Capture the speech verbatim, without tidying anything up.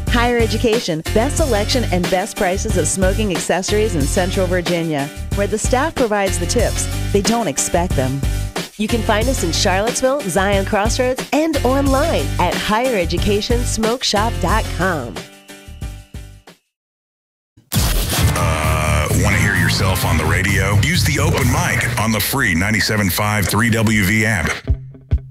Higher Education, best selection and best prices of smoking accessories in Central Virginia, where the staff provides the tips. They don't expect them. You can find us in Charlottesville, Zion Crossroads, and online at higher education smoke shop dot com. Uh, want to hear yourself on the radio? Use the open mic on the free ninety-seven point five three W V app.